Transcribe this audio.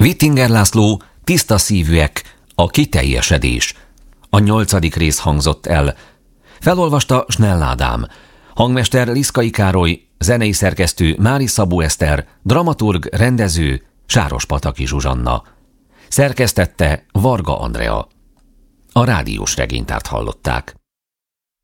Wittinger László, Tiszta szívűek, a kiteljesedés. A 8. rész hangzott el. Felolvasta Snell Ádám. Hangmester Liszkai Károly, zenei szerkesztő Mári Szabó Eszter, dramaturg, rendező Sárospataki Zsuzsanna. Szerkesztette Varga Andrea. A rádiós regénytárt hallották.